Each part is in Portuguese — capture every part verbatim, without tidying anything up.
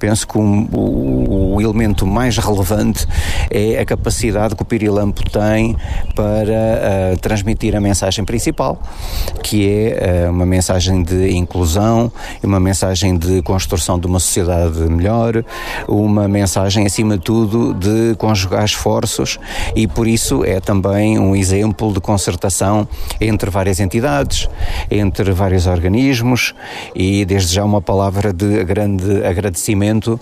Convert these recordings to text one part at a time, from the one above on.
penso que um, o, o elemento mais relevante é a capacidade que o Pirilampo tem para uh, transmitir a mensagem principal, que é uh, uma mensagem de inclusão, uma mensagem de construção de uma sociedade melhor, uma mensagem, acima de tudo, de conjugar esforços, e por isso é também um exemplo de concertação entre várias entidades, entre vários organismos, e desde já uma palavra de grande agradecimento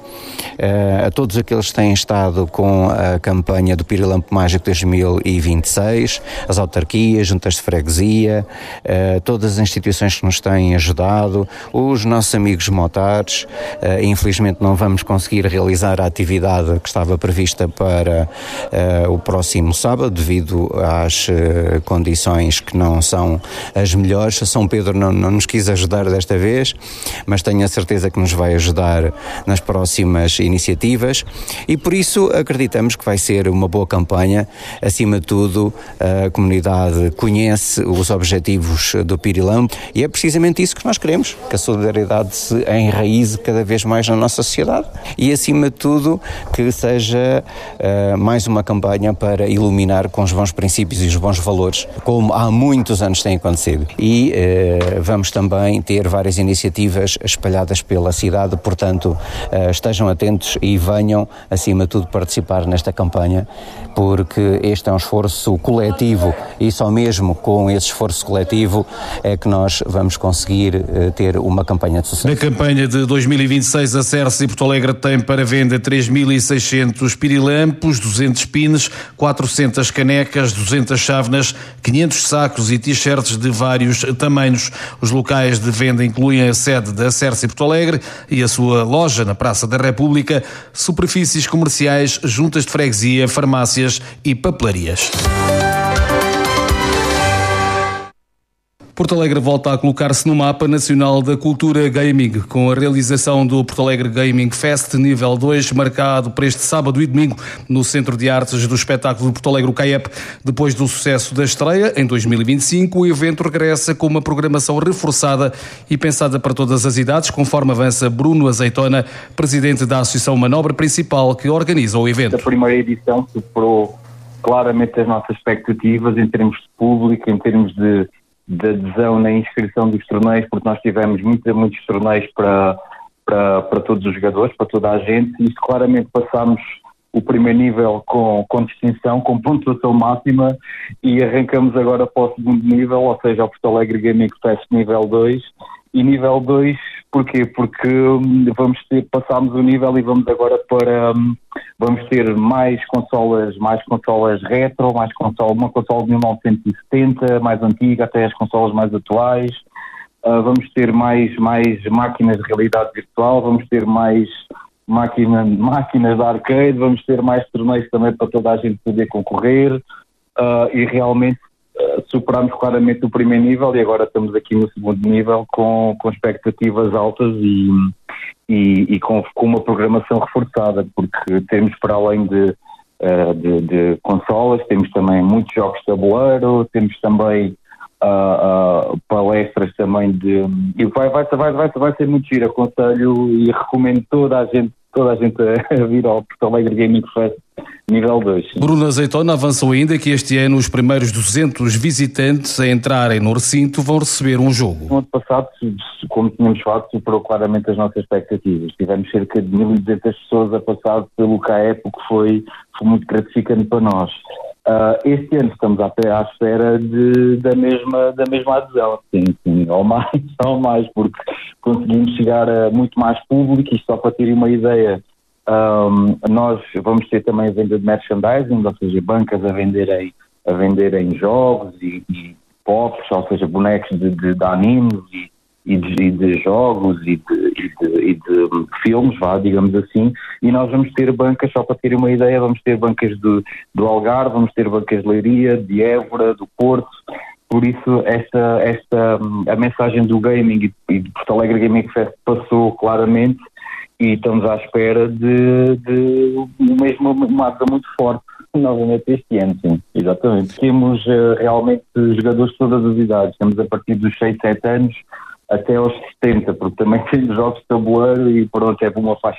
uh, a todos aqueles que têm estado com a campanha do Pirilampo Mágico dois mil e vinte e seis, as autarquias, juntas de freguesia, uh, todas as instituições que nos têm ajudado, os nossos amigos motares. Uh, infelizmente não vamos conseguir realizar a atividade que estava prevista para uh, o próximo sábado, devido às uh, condições que não são as melhores. São Pedro não, não nos quis ajudar desta vez, mas tenho a certeza que nos vai ajudar nas próximas iniciativas, e por isso acreditamos que vai ser uma boa campanha. Acima de tudo, a comunidade conhece os objetivos do Pirilampo, e é precisamente isso que nós queremos, que a solidariedade se enraize cada vez mais na nossa sociedade, e acima de tudo que seja uh, mais uma campanha para iluminar com os bons princípios e os bons valores, como há muitos anos tem acontecido. E uh, vamos também ter várias iniciativas espalhadas pela cidade, portanto uh, estejam atentos e venham, acima de tudo, participar nesta campanha, porque este é um esforço coletivo, e só mesmo com esse esforço coletivo é que nós vamos conseguir uh, ter uma campanha de sucesso. Na campanha de dois mil e vinte e seis, a Cerce e Porto Alegre tem para venda três mil e seiscentos pirilampos, duzentos pines, quatrocentas canecas, duzentas chávenas, quinhentos sacos e t-shirts de vários tamanhos. Os locais de venda incluem a sede da Cerce e Porto Alegre e a sua loja na Praça da República, superfícies comerciais, juntas de freguesia, farmácias e papelarias. Porto Alegre volta a colocar-se no mapa nacional da cultura gaming, com a realização do Porto Alegre Gaming Fest nível dois, marcado para este sábado e domingo no Centro de Artes do Espetáculo de Porto Alegre, o C A E P. Depois do sucesso da estreia, em dois mil e vinte e cinco, o evento regressa com uma programação reforçada e pensada para todas as idades, conforme avança Bruno Azeitona, presidente da Associação Manobra Principal, que organiza o evento. A primeira edição superou claramente as nossas expectativas em termos de público, em termos de de adesão na inscrição dos torneios, porque nós tivemos muitos, muitos torneios para, para, para todos os jogadores, para toda a gente, e isto claramente passámos o primeiro nível com, com distinção, com pontuação máxima, e arrancamos agora para o segundo nível, ou seja, o Porto Alegre Gaming Fest nível dois. E nível dois, porquê? Porque vamos ter, passámos o nível e vamos agora para, vamos ter mais consolas, mais consolas retro, mais consola, uma consola de mil novecentos e setenta, mais antiga, até as consolas mais atuais. Uh, vamos ter mais, mais máquinas de realidade virtual, vamos ter mais máquina, máquinas de arcade, vamos ter mais torneios também para toda a gente poder concorrer, uh, e realmente superámos claramente o primeiro nível, e agora estamos aqui no segundo nível com, com expectativas altas e, e, e com, com uma programação reforçada, porque temos, para além de, uh, de, de consolas, temos também muitos jogos de tabuleiro, temos também uh, uh, palestras também de... E vai, vai, vai, vai, vai ser muito giro. Aconselho e recomendo toda a gente, toda a gente a vir ao Porto Alegre Gaming Fest nível dois. Bruno Azeitona avançou ainda que este ano os primeiros duzentos visitantes a entrarem no recinto vão receber um jogo. No ano passado, como tínhamos falado, superou claramente as nossas expectativas. Tivemos cerca de mil e duzentas pessoas a passar pelo C A E P, o que foi, foi muito gratificante para nós. Uh, este ano estamos até à espera de, da, mesma, da mesma adesão, sim, sim, ou mais, ou mais, porque conseguimos chegar a muito mais público, e só para terem uma ideia, Um, nós vamos ter também a venda de merchandising, ou seja, bancas a venderem, a venderem jogos e, e pops, ou seja, bonecos de, de, de animes e, e, de, e de jogos e de, e, de, e de filmes, vá, digamos assim, e nós vamos ter bancas, só para terem uma ideia, vamos ter bancas do, do Algarve, vamos ter bancas de Leiria, de Évora, do Porto. Por isso, esta, esta, a mensagem do gaming e do Porto Alegre Gaming Fest passou claramente, e estamos à espera de, de mesmo uma asa muito forte novamente este ano, sim, exatamente. Temos uh, realmente jogadores de todas as idades, temos a partir dos seis, sete anos até aos setenta, porque também temos jogos de tabuleiro e pronto, é uma faixa